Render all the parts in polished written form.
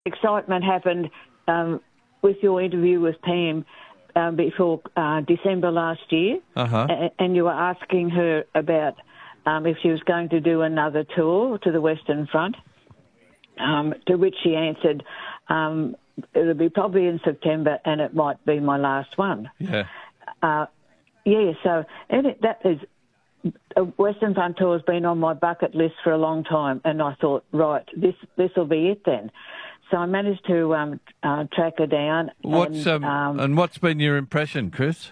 excitement happened with your interview with Pam before December last year, and you were asking her about if she was going to do another tour to the Western Front, to which she answered, it'll be probably in September and it might be my last one. Yeah. So that is... A Western Front tour has been on my bucket list for a long time, and I thought, right, this will be it then. So I managed to track her down. And what's been your impression, Chris?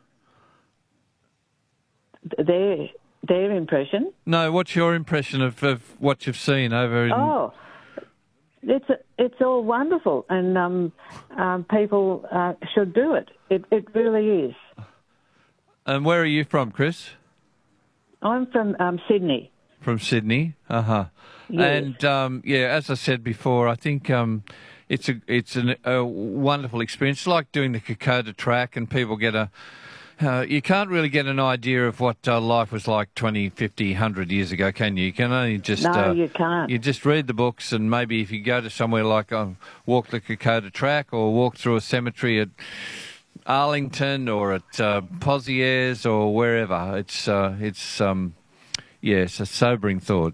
Their impression? No, what's your impression of what you've seen over in... Oh, it's all wonderful, and people should do it. It really is. And where are you from, Chris? I'm from Sydney. From Sydney, Yes. And as I said before, I think it's a wonderful experience. It's like doing the Kokoda track, and people get you can't really get an idea of what life was like 20, 50, 100 years ago, can you? You can only just... No, you can't. You just read the books, and maybe if you go to somewhere like walk the Kokoda track or walk through a cemetery at Arlington or at Pozieres or wherever, it's a sobering thought.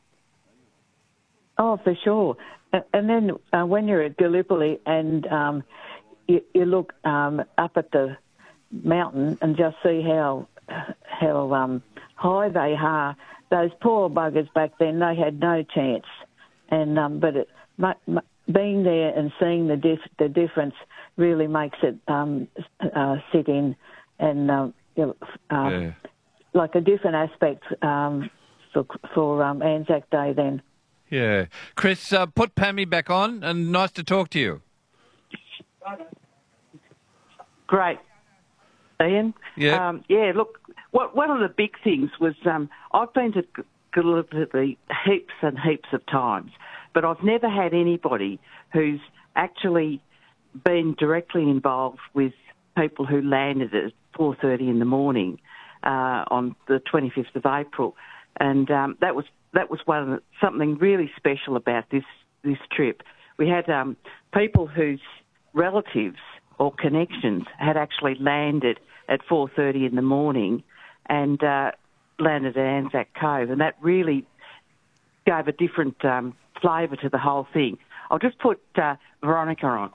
Oh, for sure. And then when you're at Gallipoli and you look up at the mountain and just see how high they are, those poor buggers back then, they had no chance. And being there and seeing the difference really makes it sit in, and like a different aspect for Anzac Day then. Yeah. Chris, put Pammy back on, and nice to talk to you. Great. Ian? Yeah. Look, one of the big things was I've been to Gallipoli heaps and heaps of times, but I've never had anybody who's actually been directly involved with people who landed at 4:30 in the morning on the 25th of April, and that was something really special about this trip. We had people whose relatives or connections had actually landed at 4:30 in the morning and landed at Anzac Cove, and that really gave a different flavour to the whole thing. I'll just put Veronica on.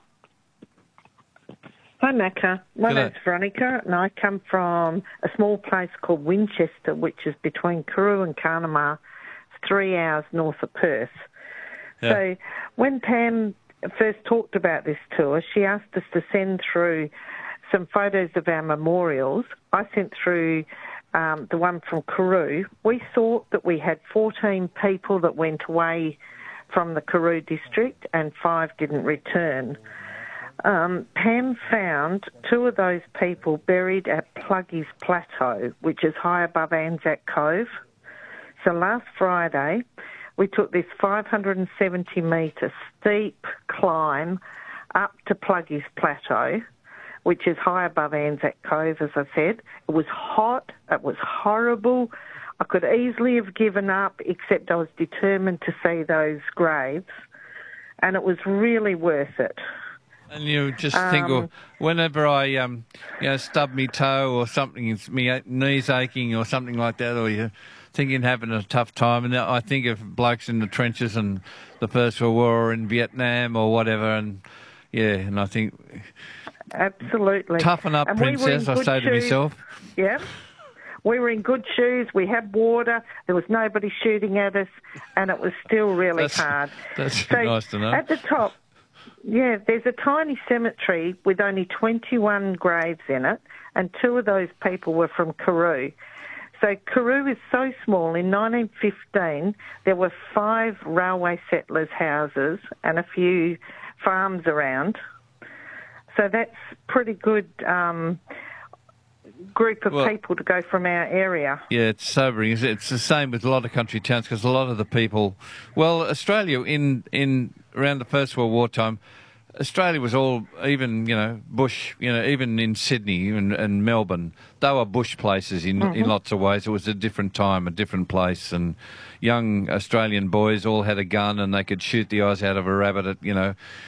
Hi, Macca. My name's Veronica, and I come from a small place called Winchester, which is between Karoo and Carnamah, 3 hours north of Perth. Yeah. So when Pam first talked about this tour, she asked us to send through some photos of our memorials. I sent through the one from Karoo. We thought that we had 14 people that went away from the Karoo district and 5 didn't return. Pam found 2 of those people buried at Pluggy's Plateau, which is high above Anzac Cove. So last Friday, we took this 570-metre steep climb up to Pluggy's Plateau, which is high above Anzac Cove, as I said. It was hot. It was horrible. I could easily have given up, except I was determined to see those graves, and it was really worth it. And you just think, whenever I, stub my toe or something, it's my knees aching or something like that, or you're thinking having a tough time, and I think of blokes in the trenches and the First World War or in Vietnam or whatever, and I think... Absolutely. Toughen up, and Princess, I say to myself. Yeah. We were in good shoes, we had water, there was nobody shooting at us, and it was still really hard. That's nice to know. At the top, there's a tiny cemetery with only 21 graves in it, and 2 of those people were from Karoo. So Karoo is so small, in 1915 there were 5 railway settlers' houses and a few farms around. So that's pretty good group of people to go from our area. Yeah, it's sobering. It's the same with a lot of country towns, because a lot of the people... Well, Australia, in around the First World War time, Australia was all, even, bush, even in Sydney and Melbourne, they were bush places in lots of ways. It was a different time, a different place, and young Australian boys all had a gun and they could shoot the eyes out of a rabbit at,